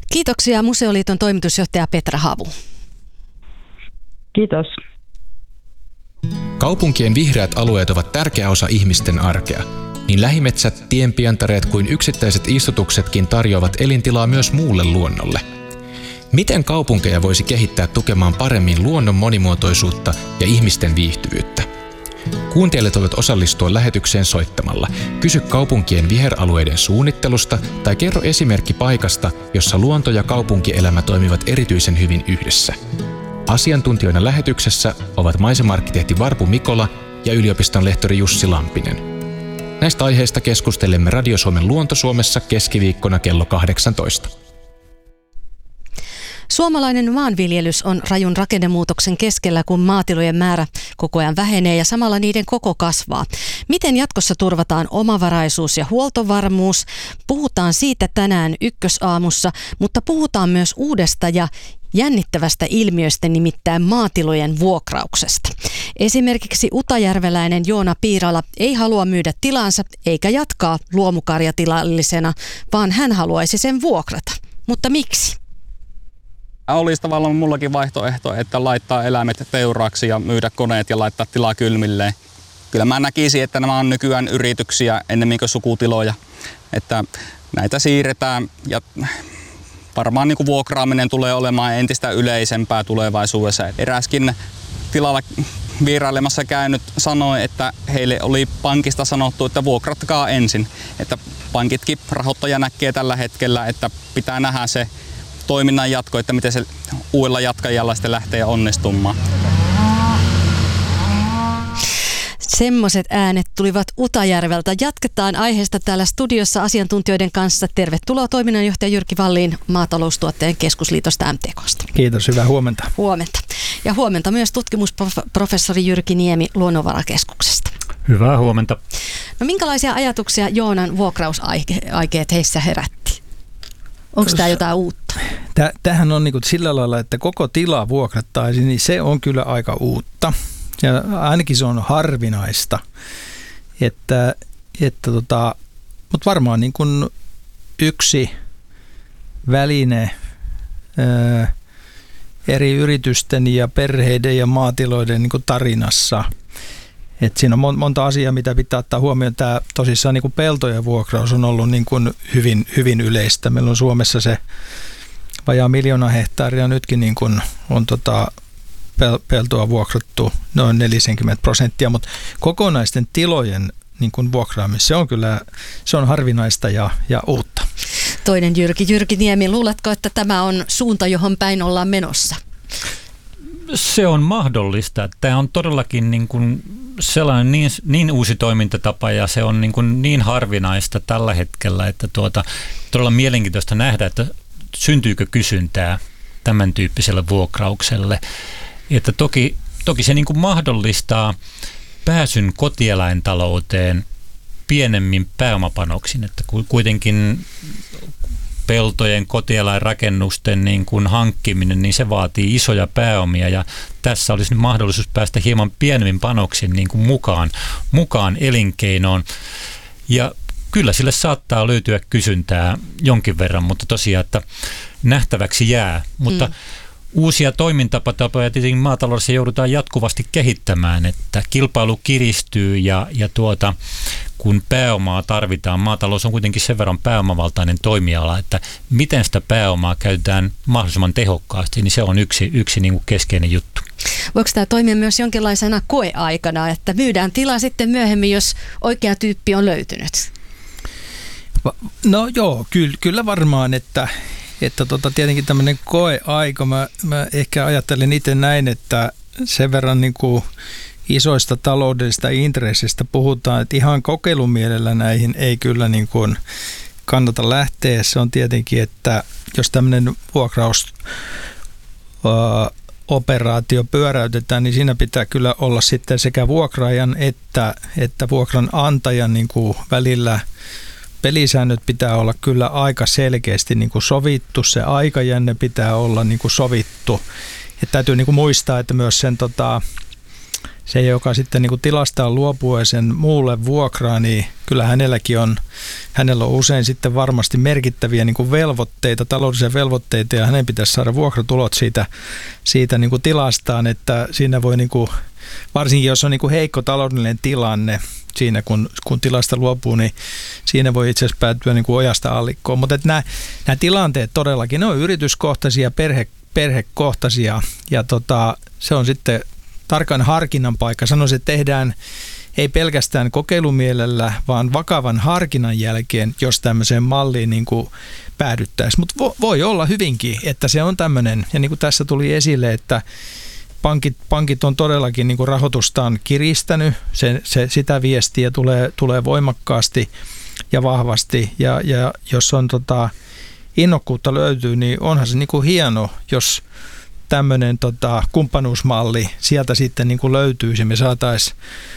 Kiitoksia Museoliiton toimitusjohtaja Petra Havu. Kiitos. Kaupunkien vihreät alueet ovat tärkeä osa ihmisten arkea. Niin lähimetsät, tienpientareet kuin yksittäiset istutuksetkin tarjoavat elintilaa myös muulle luonnolle. Miten kaupunkeja voisi kehittää tukemaan paremmin luonnon monimuotoisuutta ja ihmisten viihtyvyyttä? Kuuntelijat voivat osallistua lähetykseen soittamalla. Kysy kaupunkien viheralueiden suunnittelusta tai kerro esimerkki paikasta, jossa luonto ja kaupunkielämä toimivat erityisen hyvin yhdessä. Asiantuntijoina lähetyksessä ovat maisema-arkkitehti Varpu Mikola ja yliopiston lehtori Jussi Lampinen. Näistä aiheista keskustelemme Radio Suomen Luonto-Suomessa keskiviikkona kello 18. Suomalainen maanviljelys on rajun rakennemuutoksen keskellä, kun maatilojen määrä koko ajan vähenee ja samalla niiden koko kasvaa. Miten jatkossa turvataan omavaraisuus ja huoltovarmuus? Puhutaan siitä tänään Ykkösaamussa, mutta puhutaan myös uudesta ja jännittävästä ilmiöstä, nimittäin maatilojen vuokrauksesta. Esimerkiksi utajärveläinen Joona Piirala ei halua myydä tilansa eikä jatkaa luomukarjatilallisena, vaan hän haluaisi sen vuokrata. Mutta miksi? Olisi tavallaan mullakin vaihtoehto, että laittaa eläimet teuraaksi ja myydä koneet ja laittaa tilaa kylmilleen. Kyllä mä näkisin, että nämä on nykyään yrityksiä ennemmin kuin sukutiloja. Että näitä siirretään ja varmaan niin kuin vuokraaminen tulee olemaan entistä yleisempää tulevaisuudessa. Eräskin tilalla vierailemassa käynyt sanoi, että heille oli pankista sanottu, että vuokratkaa ensin. Että pankitkin rahoittaja näkee tällä hetkellä, että pitää nähdä se toiminnan jatko, että miten se uudella jatkajalla sitten lähtee onnistumaan. Semmoiset äänet tulivat Utajärveltä. Jatketaan aiheesta täällä studiossa asiantuntijoiden kanssa. Tervetuloa toiminnanjohtaja Jyrki Vallin Maataloustuotteen keskusliitosta MTK:sta. Kiitos, hyvää huomenta. Huomenta. Ja huomenta myös tutkimusprofessori Jyrki Niemi Luonnonvarakeskuksesta. Hyvää huomenta. No minkälaisia ajatuksia Joonan vuokrausaikeet heissä herätti? Onko tämä jotain uutta? Tämähän on niin sillä lailla, että koko tila vuokrattaisiin, niin se on kyllä aika uutta. Ja ainakin se on harvinaista. Mutta varmaan niin kuin yksi väline eri yritysten ja perheiden ja maatiloiden niin kuin tarinassa. Että siinä on monta asiaa, mitä pitää ottaa huomioon. Tämä tosissaan niin kuin peltojen vuokraus on ollut niin kuin hyvin, hyvin yleistä. Meillä on Suomessa se vajaa 1 000 000 hehtaaria nytkin niin kuin on peltoa vuokrattu noin 40%, mutta kokonaisten tilojen niin kuin vuokraaminen, se on harvinaista ja uutta. Toinen Jyrki Niemi, luuletko, että tämä on suunta, johon päin ollaan menossa? Se on mahdollista. Tämä on todellakin niin kuin sellainen niin uusi toimintatapa ja se on niin harvinaista tällä hetkellä, että todella mielenkiintoista nähdä, että syntyykö kysyntää tämän tyyppiselle vuokraukselle. Että toki se niin kuin mahdollistaa pääsyn kotieläintalouteen pienemmin pääomapanoksin, että kuitenkin peltojen, kotieläinrakennusten niin kuin hankkiminen, niin se vaatii isoja pääomia ja tässä olisi nyt mahdollisuus päästä hieman pienemmin panoksin niin kuin mukaan elinkeinoon. Ja kyllä sille saattaa löytyä kysyntää jonkin verran, mutta tosiaan, että nähtäväksi jää. Mutta uusia toimintatapoja tietenkin maataloudessa joudutaan jatkuvasti kehittämään, että kilpailu kiristyy ja kun pääomaa tarvitaan, maatalous on kuitenkin sen verran pääomavaltainen toimiala, että miten sitä pääomaa käytetään mahdollisimman tehokkaasti, niin se on yksi niin kuin keskeinen juttu. Voiko tämä toimia myös jonkinlaisena koeaikana, että myydään tila sitten myöhemmin, jos oikea tyyppi on löytynyt? No joo, kyllä varmaan, että tietenkin tämmöinen koeaika, mä ehkä ajattelen itse näin, että sen verran niin kuin isoista taloudellisista intressistä puhutaan, että ihan kokeilumielellä näihin ei kyllä niin kuin kannata lähteä. Se on tietenkin, että jos tämmöinen vuokrausoperaatio pyöräytetään, niin siinä pitää kyllä olla sitten sekä vuokraajan että vuokranantajan niin kuin välillä pelisäännöt pitää olla kyllä aika selkeästi niin kuin sovittu, se aikajänne pitää olla niin kuin sovittu. Ja täytyy niin kuin muistaa, että myös se, joka sitten niin kuin tilastaa luopuisen muulle vuokraa, niin kyllä hänellä on usein sitten varmasti merkittäviä niin kuin velvoitteita, taloudellisia velvoitteita, ja hänen pitäisi saada vuokratulot siitä niin kuin tilastaan, että siinä voi niin kuin, varsinkin jos on niin kuin heikko taloudellinen tilanne siinä, kun tilasta luopuu, niin siinä voi itse asiassa päätyä niin kuin ojasta allikkoon. Mutta nämä tilanteet todellakin, ne on yrityskohtaisia, perhekohtaisia, ja se on sitten tarkan harkinnan paikka. Sanoisin, että tehdään ei pelkästään kokeilumielellä, vaan vakavan harkinnan jälkeen, jos tämmöiseen malliin niin kuin päädyttäisiin. Mutta voi olla hyvinkin, että se on tämmöinen, ja niin kuin tässä tuli esille, että pankit on todellakin niin kuin rahoitustaan kiristänyt, sitä viestiä tulee voimakkaasti ja vahvasti, ja jos on innokkuutta löytyy, niin onhan se niin kuin hieno, jos tämmöinen kumppanuusmalli sieltä sitten niin kuin löytyisi, me saataisiin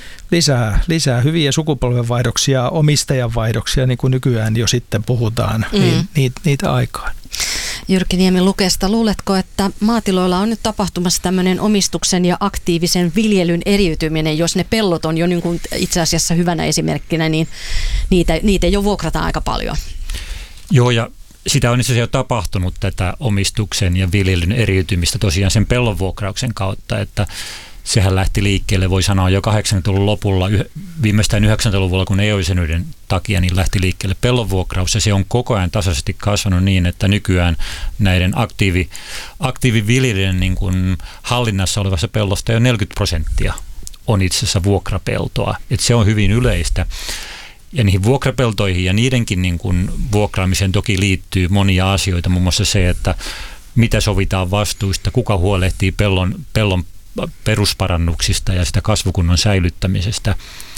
lisää hyviä sukupolvenvaihdoksia, omistajanvaihdoksia, niin kuin nykyään jo sitten puhutaan, niitä aikaan. Jyrki Niemi Lukesta, luuletko, että maatiloilla on nyt tapahtumassa tämmöinen omistuksen ja aktiivisen viljelyn eriytyminen, jos ne pellot on jo niin kuin itse asiassa hyvänä esimerkkinä, niin niitä jo vuokrataan aika paljon? Joo, ja sitä on itse asiassa jo tapahtunut tätä omistuksen ja viljelyn eriytymistä tosiaan sen pellonvuokrauksen kautta, että sehän lähti liikkeelle, voi sanoa, jo 80-luvun lopulla, viimeistään 90-luvulla, kun EU-jäsenyyden takia, niin lähti liikkeelle pellonvuokraus, ja se on koko ajan tasaisesti kasvanut niin, että nykyään näiden aktiiviviljelijöiden niin kuin hallinnassa olevassa pellosta jo 40% on itse asiassa vuokrapeltoa, että se on hyvin yleistä. Ja niihin vuokrapeltoihin ja niidenkin niin kuin vuokraamiseen toki liittyy monia asioita, muun muassa se, että mitä sovitaan vastuista, kuka huolehtii pellon perusparannuksista ja sitä kasvukunnon säilyttämisestä.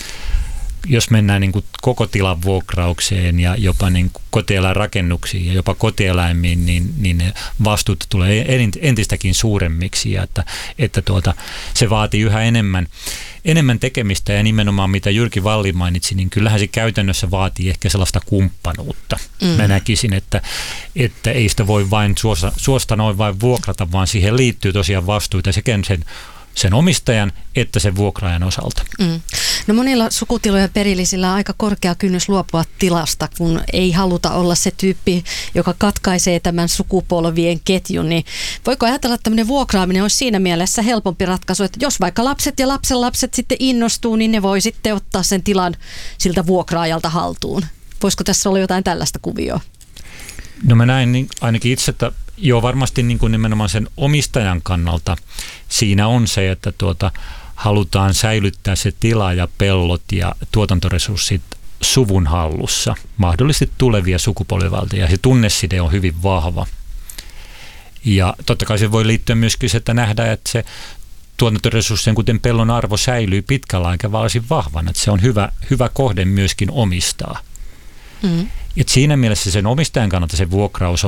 Jos mennään niin kuin koko tilan vuokraukseen ja jopa niin kuin kotieläinrakennuksiin ja jopa kotieläimiin, niin ne vastuut tulee entistäkin suuremmiksi ja että se vaatii yhä enemmän tekemistä, ja nimenomaan mitä Jyrki Valli mainitsi, niin kyllähän se käytännössä vaatii ehkä sellaista kumppanuutta. Mä näkisin, että ei sitä voi vain suosta noin vain vuokrata, vaan siihen liittyy tosiaan vastuita sekä sen omistajan että sen vuokraajan osalta. No monilla sukutilojen perillisillä on aika korkea kynnys luopua tilasta, kun ei haluta olla se tyyppi, joka katkaisee tämän sukupolvien ketjun. Niin voiko ajatella, että tämmöinen vuokraaminen olisi siinä mielessä helpompi ratkaisu, että jos vaikka lapset ja lapsenlapset sitten innostuu, niin ne voi sitten ottaa sen tilan siltä vuokraajalta haltuun. Voisiko tässä olla jotain tällaista kuvioa? No mä näin niin ainakin itse, että joo, varmasti niin kuin nimenomaan sen omistajan kannalta siinä on se, että halutaan säilyttää se tila ja pellot ja tuotantoresurssit suvun hallussa, mahdollisesti tulevia sukupolvivalta, ja se tunneside on hyvin vahva. Ja totta kai se voi liittyä myöskin se, että nähdään, että se tuotantoresurssien, kuten pellon arvo, säilyy pitkällä aikaa varsin vahvana, että se on hyvä kohde myöskin omistaa. Et siinä mielessä sen omistajan kannalta se vuokraus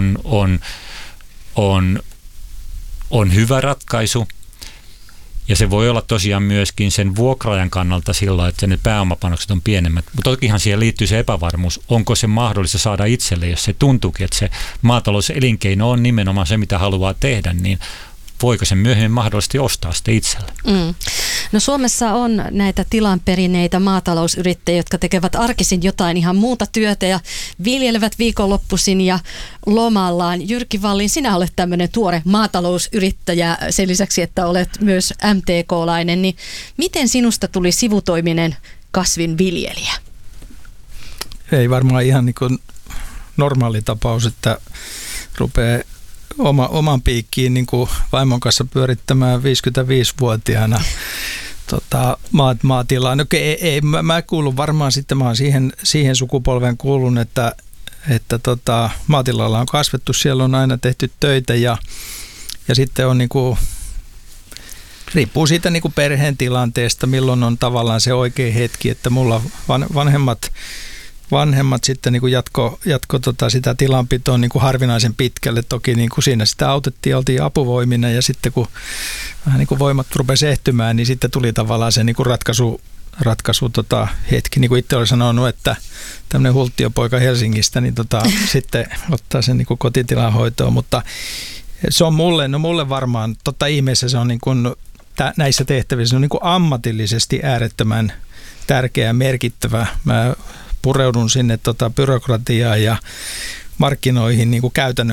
on hyvä ratkaisu, ja se voi olla tosiaan myöskin sen vuokraajan kannalta sillä, että ne pääomapanokset on pienemmät. Mutta tokihan siihen liittyy se epävarmuus, onko se mahdollista saada itselle, jos se tuntuukin, että se maatalouselinkeino on nimenomaan se, mitä haluaa tehdä, niin voiko sen myöhemmin mahdollisesti ostaa sitten itselle? No Suomessa on näitä tilanperineitä maatalousyrittäjiä, jotka tekevät arkisin jotain ihan muuta työtä ja viljelevät viikonloppuisin ja lomallaan. Jyrki Vallin, sinä olet tämmöinen tuore maatalousyrittäjä sen lisäksi, että olet myös MTK-lainen, niin miten sinusta tuli sivutoiminen kasvinviljelijä? Ei varmaan ihan niin kuin normaali tapaus, että rupeaa oman piikkiin niin kuin vaimon kanssa pyörittämään 55-vuotiaana maatilaan. Okei, mä kuulun varmaan sitten, mä oon siihen sukupolven kuulun, että maatilalla on kasvettu, siellä on aina tehty töitä ja sitten on niin kuin, riippuu siitä niin kuin perheen tilanteesta, milloin on tavallaan se oikea hetki, että mulla vanhemmat sitten niin kuin jatko sitä tilanpitoa niin kuin harvinaisen pitkälle. Toki niin kuin siinä sitä autettiin ja oltiin apuvoimina, ja sitten kun vähän niin kuin voimat rupesi ehtymään, niin sitten tuli tavallaan se niin kuin ratkaisu hetki. Niin kuin itse olen sanonut, että tämmöinen hulttiopoika Helsingistä niin sitten ottaa sen niin kuin kotitilan hoitoon, mutta se on mulle varmaan, totta ihmeessä se on niin kuin näissä tehtävissä. Se on niin kuin ammatillisesti äärettömän tärkeä ja merkittävä. Mä pureudun sinne byrokratiaan ja markkinoihin niin kuin käytännön